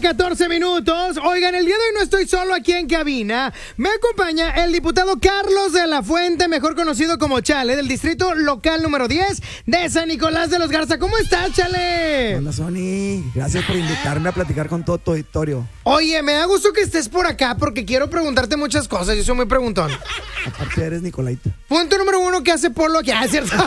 1:14. Oigan, el día de hoy no estoy solo aquí en cabina. Me acompaña el diputado Carlos de la Fuente, mejor conocido como Chale, del distrito local número 10 de San Nicolás de los Garza. ¿Cómo estás, Chale? Hola, Sony. Gracias por invitarme a platicar con todo tu auditorio. Oye, me da gusto que estés por acá porque quiero preguntarte muchas cosas. Yo soy muy preguntón. Aparte eres Nicolaita. Punto número 1, ¿qué hace Polo aquí? Ah, es cierto.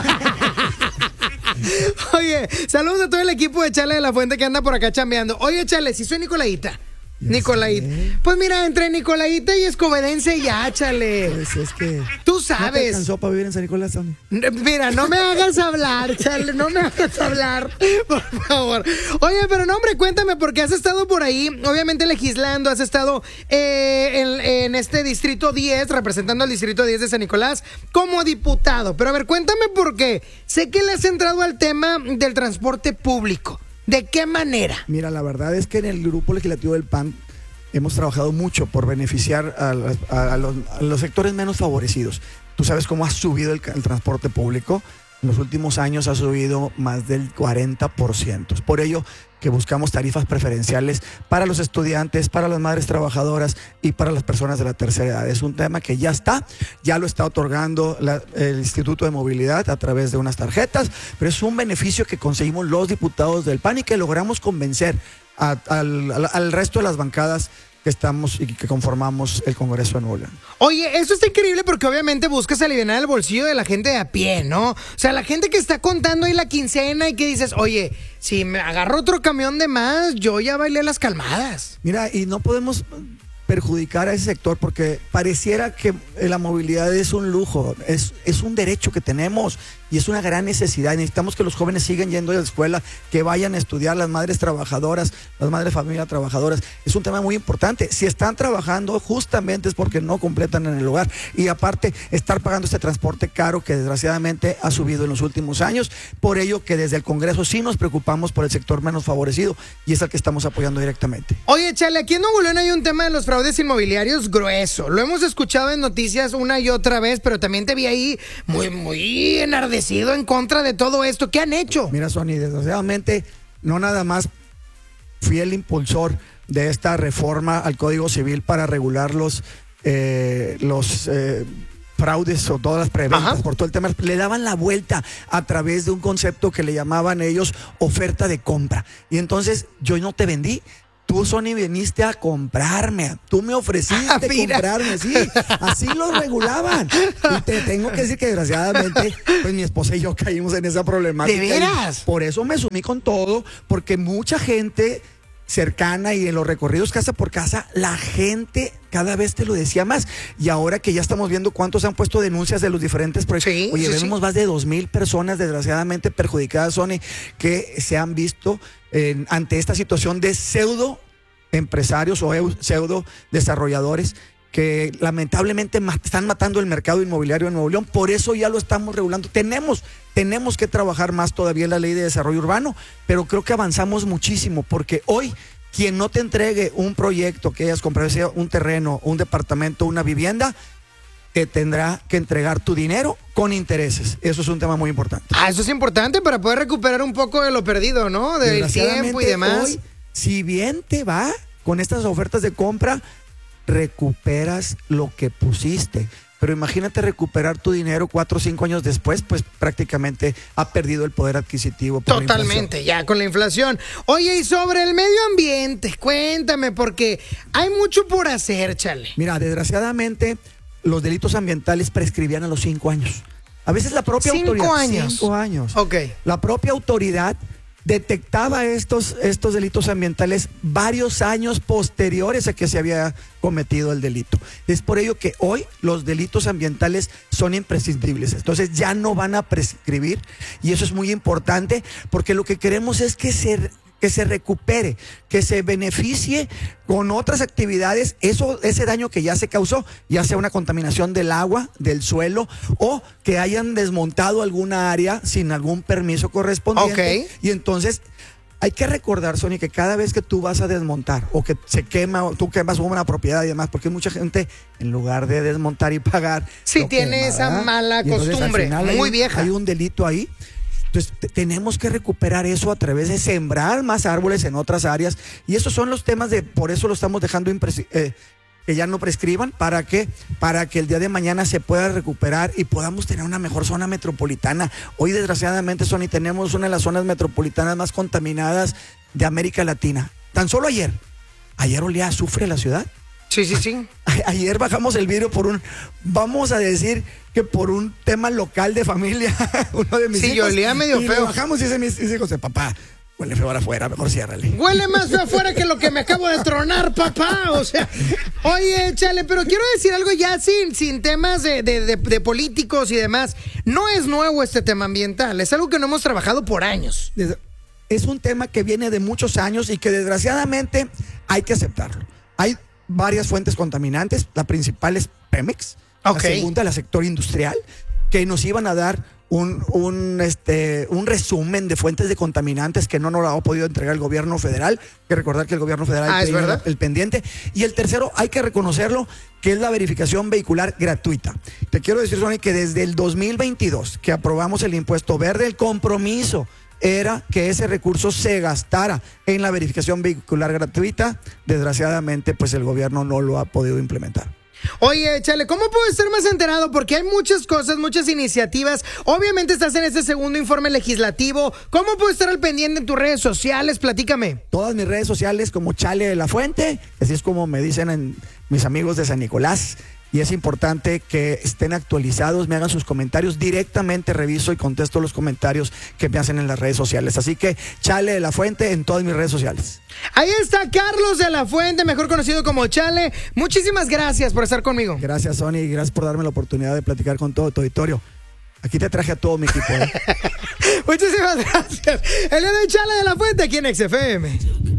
Oye, saludos a todo el equipo de Chale de la Fuente que anda por acá chambeando. Oye, Chale, si soy Nicolaita. Nicolaita. Pues mira, entre Nicolaita y escobedense ya, Chale. Pues es que... Tú ¿No te sabes. alcanzó para vivir en San Nicolás, Sony? Mira, no me hagas hablar, Chale, no me hagas hablar, por favor. Oye, pero no, hombre, cuéntame, porque has estado por ahí, obviamente legislando, has estado en este distrito 10, representando al distrito 10 de San Nicolás, como diputado. Pero a ver, cuéntame por qué. Sé que le has entrado al tema del transporte público. ¿De qué manera? Mira, la verdad es que en el grupo legislativo del PAN hemos trabajado mucho por beneficiar a los sectores menos favorecidos. Tú sabes cómo ha subido el transporte público. En los últimos años ha subido más del 40%. Es por ello que buscamos tarifas preferenciales para los estudiantes, para las madres trabajadoras y para las personas de la tercera edad. Es un tema que ya lo está otorgando el Instituto de Movilidad a través de unas tarjetas, pero es un beneficio que conseguimos los diputados del PAN y que logramos convencer al resto de las bancadas que estamos y que conformamos el Congreso de Nuevo León. Oye, eso está increíble porque obviamente buscas aliviar el bolsillo de la gente de a pie, ¿no? O sea, la gente que está contando ahí la quincena y que dices, oye, si me agarro otro camión de más, yo ya bailé las calmadas. Mira, y no podemos perjudicar a ese sector porque pareciera que la movilidad es un lujo, es un derecho que tenemos y es una gran necesidad. Necesitamos que los jóvenes sigan yendo a la escuela, que vayan a estudiar, las madres trabajadoras, las madres de familia trabajadoras. Es un tema muy importante. Si están trabajando, justamente es porque no completan en el hogar. Y aparte, estar pagando este transporte caro que desgraciadamente ha subido en los últimos años. Por ello que desde el Congreso sí nos preocupamos por el sector menos favorecido y es al que estamos apoyando directamente. Oye, Chale, aquí en Nuevo León hay un tema de los fraudes inmobiliarios grueso. Lo hemos escuchado en noticias una y otra vez, pero también te vi ahí muy enardecido en contra de todo esto. ¿Qué han hecho? Mira, Sony, desgraciadamente no nada más fui el impulsor de esta reforma al Código Civil para regular los fraudes o todas las preventas. Ajá. Por todo el tema, le daban la vuelta a través de un concepto que le llamaban ellos oferta de compra. Y entonces yo no te vendí. Tú, Sony, viniste a comprarme. Tú me ofreciste comprarme, sí. Así lo regulaban. Y te tengo que decir que desgraciadamente, pues mi esposa y yo caímos en esa problemática. ¿De veras? Por eso me sumí con todo, porque mucha gente cercana y en los recorridos casa por casa, la gente cada vez te lo decía más. Y ahora que ya estamos viendo cuántos han puesto denuncias de los diferentes proyectos. Sí, oye, vemos más de 2,000 personas desgraciadamente perjudicadas, Sony, que se han visto ante esta situación de pseudo empresarios o pseudo desarrolladores que lamentablemente están matando el mercado inmobiliario en Nuevo León. Por eso ya lo estamos regulando. Tenemos que trabajar más todavía en la ley de desarrollo urbano, pero creo que avanzamos muchísimo, porque hoy quien no te entregue un proyecto que hayas comprado, sea un terreno, un departamento, una vivienda, te tendrá que entregar tu dinero con intereses. Eso es un tema muy importante. Eso es importante para poder recuperar un poco de lo perdido, ¿no? Del tiempo y demás. Hoy, si bien te va con estas ofertas de compra, recuperas lo que pusiste. Pero imagínate recuperar tu dinero 4 o 5 años después, pues prácticamente ha perdido el poder adquisitivo. Totalmente, ya con la inflación. Oye, y sobre el medio ambiente, cuéntame, porque hay mucho por hacer, Chale. Mira, desgraciadamente, los delitos ambientales prescribían a los 5 años. A veces la propia autoridad... 5 años. 5 años. Ok. La propia autoridad detectaba estos delitos ambientales varios años posteriores a que se había cometido el delito. Es por ello que hoy los delitos ambientales son imprescindibles. Entonces ya no van a prescribir y eso es muy importante porque lo que queremos es que se recupere, que se beneficie con otras actividades ese daño que ya se causó, ya sea una contaminación del agua, del suelo, o que hayan desmontado alguna área sin algún permiso correspondiente. Okay. Y entonces hay que recordar, Sony, que cada vez que tú vas a desmontar o que se quema, tú quemas una propiedad y demás, porque mucha gente, en lugar de desmontar y pagar, sí tiene esa mala costumbre, muy vieja. Hay un delito ahí. Entonces, tenemos que recuperar eso a través de sembrar más árboles en otras áreas. Y esos son los temas por eso lo estamos dejando que ya no prescriban. ¿Para qué? Para que el día de mañana se pueda recuperar y podamos tener una mejor zona metropolitana. Hoy, desgraciadamente, Sony, tenemos una de las zonas metropolitanas más contaminadas de América Latina. Tan solo ayer olía a azufre la ciudad. Sí. Ayer bajamos el vidrio vamos a decir que por un tema local de familia, uno de mis hijos. Sí, olía medio y feo. Bajamos y dice mis hijos, papá, huele feo afuera, mejor ciérrale. Huele más feo afuera que lo que me acabo de tronar, papá. O sea, oye, chale, pero quiero decir algo ya sin temas de políticos y demás. No es nuevo este tema ambiental, es algo que no hemos trabajado por años. Es un tema que viene de muchos años y que desgraciadamente hay que aceptarlo. Hay varias fuentes contaminantes, la principal es Pemex, la segunda la sector industrial, que nos iban a dar un resumen de fuentes de contaminantes que no nos lo ha podido entregar el gobierno federal. Hay que recordar que el gobierno federal tiene el pendiente. Y el tercero, hay que reconocerlo, que es la verificación vehicular gratuita. Te quiero decir, Sony, que desde el 2022 que aprobamos el impuesto verde, el compromiso era que ese recurso se gastara en la verificación vehicular gratuita. Desgraciadamente, pues el gobierno no lo ha podido implementar. Oye, chale, ¿cómo puedo estar más enterado? Porque hay muchas cosas, muchas iniciativas. Obviamente estás en este segundo informe legislativo. ¿Cómo puedo estar al pendiente en tus redes sociales? Platícame. Todas mis redes sociales como Chale de la Fuente, así es como me dicen mis amigos de San Nicolás. Y es importante que estén actualizados, me hagan sus comentarios. Directamente reviso y contesto los comentarios que me hacen en las redes sociales. Así que Chale de la Fuente en todas mis redes sociales. Ahí está Carlos de la Fuente, mejor conocido como Chale. Muchísimas gracias por estar conmigo. Gracias, Sony, y gracias por darme la oportunidad de platicar con todo tu auditorio. Aquí te traje a todo mi equipo. Muchísimas gracias. El de Chale de la Fuente aquí en XFM.